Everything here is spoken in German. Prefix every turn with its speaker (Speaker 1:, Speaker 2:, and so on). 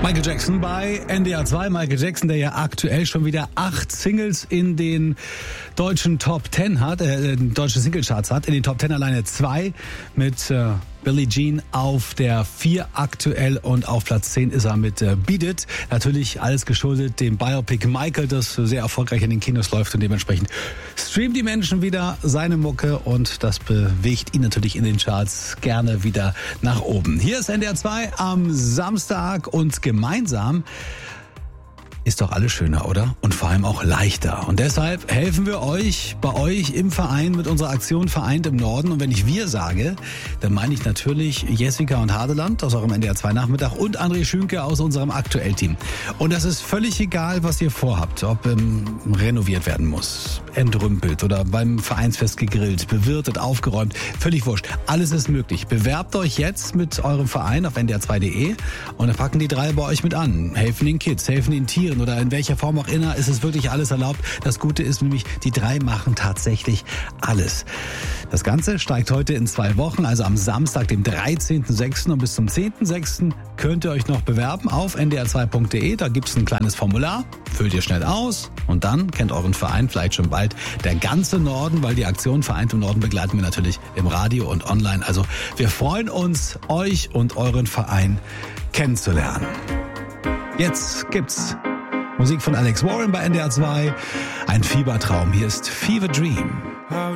Speaker 1: Michael Jackson bei NDR 2. Michael Jackson, der ja aktuell schon wieder 8 Singles in den deutschen Top 10 hat, deutsche Singlecharts hat. In den Top 10 alleine 2 mit Billie Jean auf der 4 aktuell und auf Platz 10 ist er mit Beat It. Natürlich alles geschuldet dem Biopic Michael, das sehr erfolgreich in den Kinos läuft und dementsprechend streamen die Menschen wieder seine Mucke und das bewegt ihn natürlich in den Charts gerne wieder nach oben. Hier ist NDR 2 am Samstag und gemeinsam ist doch alles schöner, oder? Und vor allem auch leichter. Und deshalb helfen wir euch bei euch im Verein mit unserer Aktion Vereint im Norden. Und wenn ich wir sage, dann meine ich natürlich Jessica und Hadeland aus eurem NDR 2 Nachmittag und André Schünke aus unserem Aktuell-Team. Und das ist völlig egal, was ihr vorhabt. Ob renoviert werden muss, entrümpelt oder beim Vereinsfest gegrillt, bewirtet, aufgeräumt. Völlig wurscht. Alles ist möglich. Bewerbt euch jetzt mit eurem Verein auf ndr2.de und dann packen die 3 bei euch mit an. Helfen den Kids, helfen den Tieren oder in welcher Form auch immer, ist es wirklich alles erlaubt. Das Gute ist nämlich, die 3 machen tatsächlich alles. Das Ganze steigt heute in 2 Wochen, also am Samstag, dem 13.06. und bis zum 10.06. könnt ihr euch noch bewerben auf ndr2.de. Da gibt es ein kleines Formular, füllt ihr schnell aus und dann kennt euren Verein vielleicht schon bald der ganze Norden, weil die Aktion Vereint im Norden begleiten wir natürlich im Radio und online. Also wir freuen uns, euch und euren Verein kennenzulernen. Jetzt gibt's Musik von Alex Warren bei NDR 2. Ein Fiebertraum. Hier ist Fever Dream.